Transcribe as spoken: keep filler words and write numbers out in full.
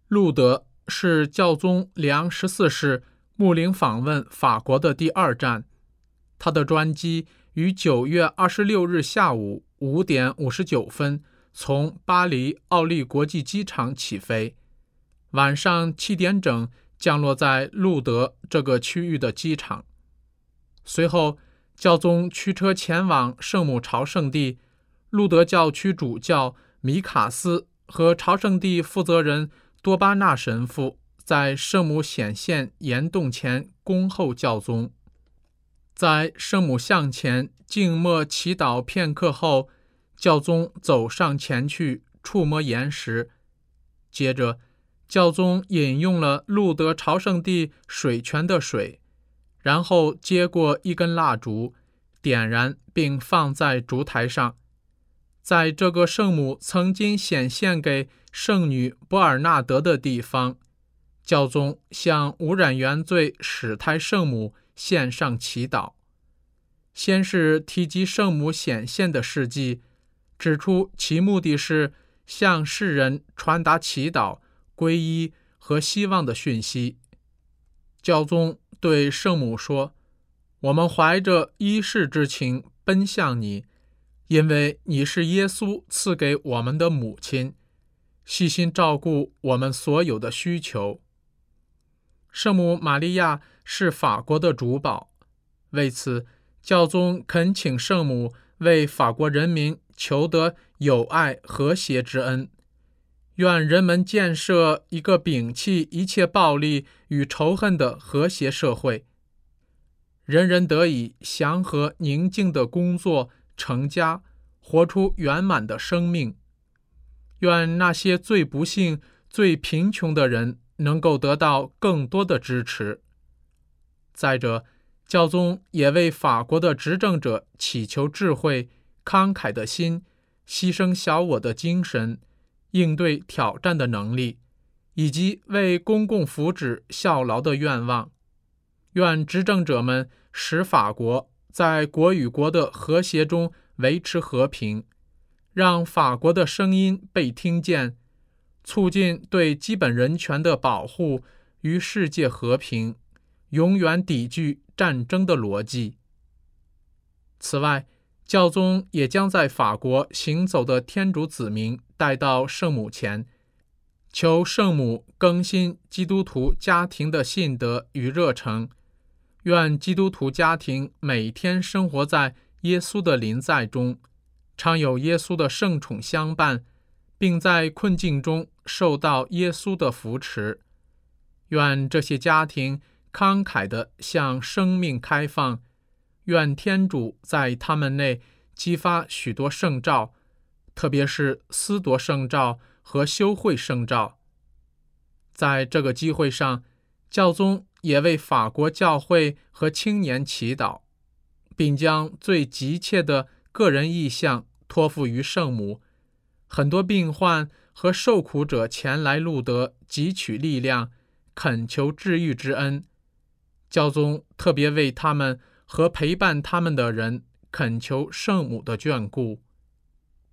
路德是教宗良十四世牧灵访问法国的第二站，他的专机于九月二十六日下午五点五十九分从巴黎奥利国际机场起飞，晚上七点整降落在路德这个区域的机场。随后，教宗驱车前往圣母朝圣地，路德教区主教米卡斯和朝圣地负责人多巴纳神父在圣母显现岩洞前恭候教宗。在圣母像前静默祈祷片刻后，教宗走上前去触摸岩石，接着教宗饮用了路德朝圣地水泉的水，然后接过一根蜡烛，点燃并放在烛台上。在这个圣母曾经显现给圣女博尔纳德的地方，教宗向无染原罪始胎圣母献上祈祷。先是提及圣母显现的事迹，指出其目的是向世人传达祈祷、皈依和希望的讯息。教宗对圣母说：我们怀着依世之情奔向你，因为你是耶稣赐给我们的母亲，细心照顾我们所有的需求。圣母玛利亚是法国的主保，为此教宗恳请圣母为法国人民求得友爱和谐之恩，愿人们建设一个摒弃一切暴力与仇恨的和谐社会，人人得以祥和宁静的工作、成家，活出圆满的生命。愿那些最不幸、最贫穷的人能够得到更多的支持。再者，教宗也为法国的执政者祈求智慧、慷慨的心、牺牲小我的精神、应对挑战的能力，以及为公共福祉效劳的愿望。愿执政者们使法国在国与国的和谐中维持和平，让法国的声音被听见，促进对基本人权的保护与世界和平，永远抵御战争的逻辑。此外，教宗也将在法国行走的天主子民带到圣母前，求圣母更新基督徒家庭的信德与热诚，愿基督徒家庭每天生活在耶稣的临在中，常有耶稣的圣宠相伴，并在困境中受到耶稣的扶持。愿这些家庭慷慨地向生命开放，愿天主在他们内激发许多圣召，特别是司铎圣召和修会圣召。在这个机会上，教宗也为法国教会和青年祈祷，并将最急切的个人意向托付于圣母。很多病患和受苦者前来路德汲取力量，恳求治愈之恩。教宗特别为他们和陪伴他们的人恳求圣母的眷顾。